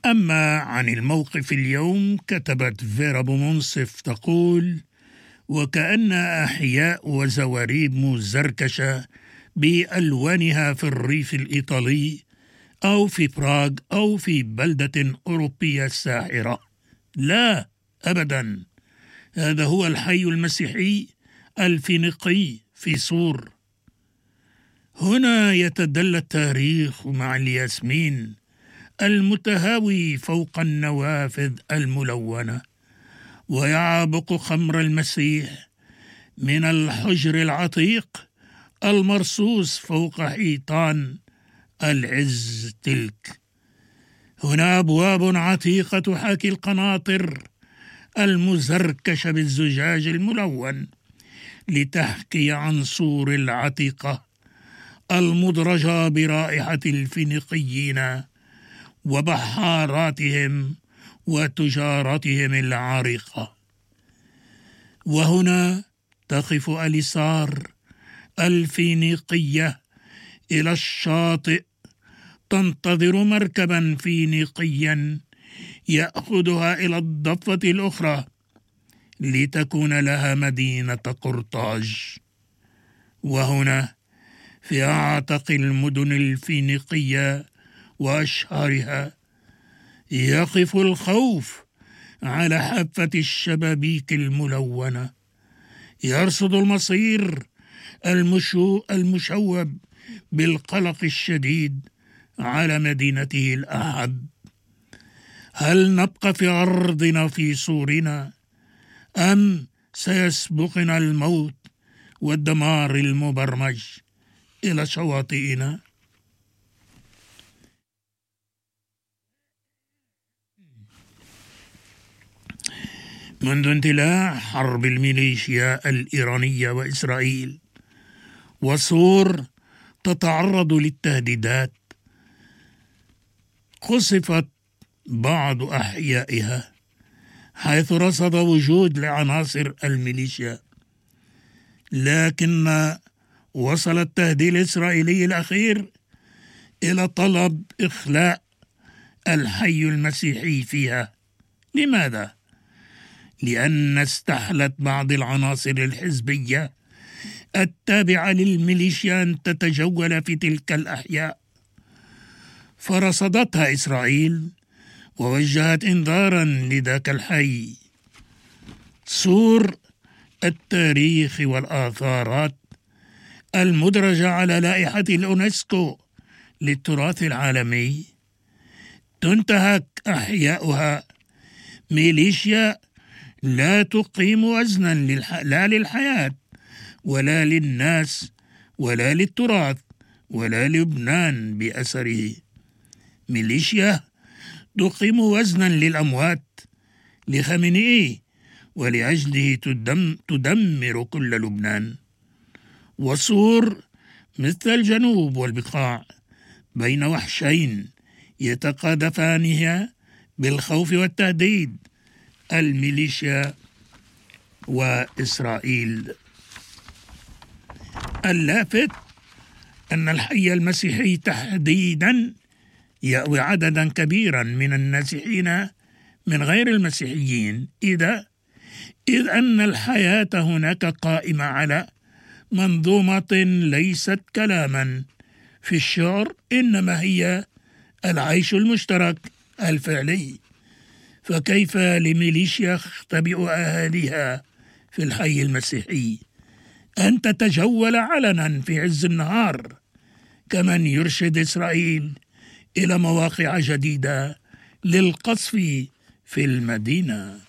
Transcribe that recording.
أما عن الموقف اليوم، كتبت فيرا بومنصف تقول: وكأن أحياء وزواريب مزركشة بألوانها في الريف الإيطالي أو في براغ أو في بلدة أوروبية ساحرة. لا أبدا، هذا هو الحي المسيحي الفينيقي في صور. هنا يتدلى التاريخ مع الياسمين المتهاوي فوق النوافذ الملونة، ويعبق خمر المسيح من الحجر العتيق المرصوص فوق حيطان العز تلك. هنا أبواب عتيقة تحاكي القناطر المزركشة بالزجاج الملون لتحكي عن صور العتيقة المدرجة برائحة الفينيقيين وبحاراتهم وتجارتهم العريقة. وهنا تقف أليسار الفينيقية إلى الشاطئ، تنتظر مركبا فينيقيا يأخذها إلى الضفة الأخرى لتكون لها مدينة قرطاج. وهنا في أعتق المدن الفينيقية وأشهرها يقف الخوف على حافة الشبابيك الملونة، يرصد المصير المشوب بالقلق الشديد على مدينته الأحب. هل نبقى في أرضنا في صورنا، أم سيسبقنا الموت والدمار المبرمج إلى شواطئنا؟ منذ اندلاع حرب الميليشيا الإيرانية وإسرائيل، وصور تتعرض للتهديدات، قصفت بعض أحيائها حيث رصد وجود لعناصر الميليشيا، لكن وصل التهديد الإسرائيلي الأخير إلى طلب إخلاء الحي المسيحي فيها. لماذا؟ لأن استحلت بعض العناصر الحزبية التابعة للميليشيا أن تتجول في تلك الأحياء، فرصدتها إسرائيل ووجهت إنذارا لذاك الحي. صور التاريخ والآثارات المدرجة على لائحة اليونسكو للتراث العالمي تنتهك أحياؤها ميليشيا لا تقيم وزنا لا للحياة ولا للناس ولا للتراث ولا لبنان بأثره. ميليشيا تقيم وزنا للأموات، لخامنئي، ولأجله تدمر كل لبنان. وصور مثل الجنوب والبقاع بين وحشين يتقاذفانها بالخوف والتهديد، الميليشيا وإسرائيل. اللافت أن الحي المسيحي تحديدا يأوي عددا كبيرا من النازحين من غير المسيحيين، إذ أن الحياة هناك قائمة على منظومة ليست كلاما في الشعر، إنما هي العيش المشترك الفعلي. فكيف لميليشيا يختبئ أهاليها في الحي المسيحي أن تتجول علنا في عز النهار، كمن يرشد إسرائيل إلى مواقع جديدة للقصف في المدينة؟